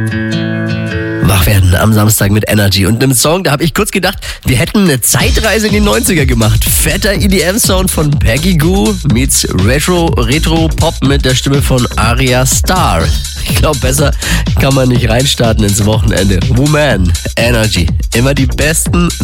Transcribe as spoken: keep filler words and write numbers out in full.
Wach werden am Samstag mit Energy und einem Song, da habe ich kurz gedacht, wir hätten eine Zeitreise in die neunziger gemacht. Fetter E D M-Sound von Peggy Gou meets Retro, Retro-Pop mit der Stimme von Arya Starr. Ich glaube, besser kann man nicht reinstarten ins Wochenende. Woman, Energy, immer die besten